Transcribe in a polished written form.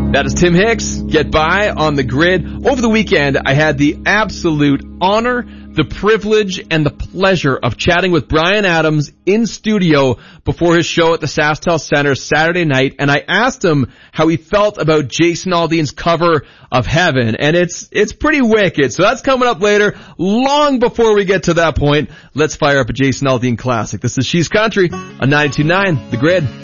That is Tim Hicks, Get By on the Grid. Over the weekend, I had the absolute honor, the privilege, and the pleasure of chatting with Bryan Adams in studio before his show at the SaskTel Center Saturday night, and I asked him how he felt about Jason Aldean's cover of Heaven, and it's pretty wicked. So that's coming up later. Long before we get to that point, let's fire up a Jason Aldean classic. This is She's Country on 92.9 The Grid.